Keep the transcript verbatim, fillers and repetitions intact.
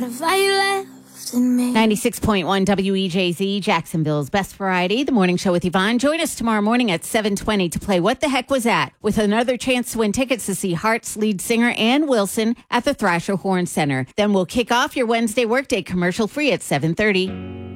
ninety-six point one W E J Z, Jacksonville's Best Variety, the morning show with Yvonne. Join us tomorrow morning at seven twenty to play What the Heck Was That? With another chance to win tickets to see Heart's lead singer Ann Wilson at the Thrasher Horn Center. Then we'll kick off your Wednesday workday commercial free at seven thirty.